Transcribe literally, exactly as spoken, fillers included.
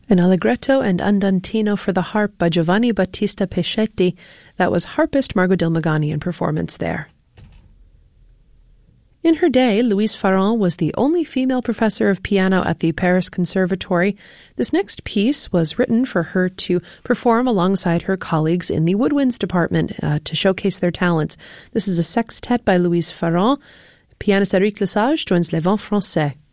An Allegretto and Andantino for the harp by Giovanni Battista Peschetti. That was harpist Margot Dilmagani in performance there. In her day, Louise Farren was the only female professor of piano at the Paris Conservatory. This next piece was written for her to perform alongside her colleagues in the woodwinds department uh, to showcase their talents. This is a sextet by Louise Farren. Pianist Eric Lesage joins Les Vents Français.